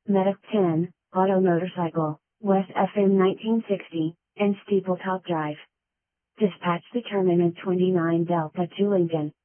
Medic 10, Auto Motorcycle, West FM 1960, and Steepletop Drive. Dispatch determinant 29 Delta to Lincoln.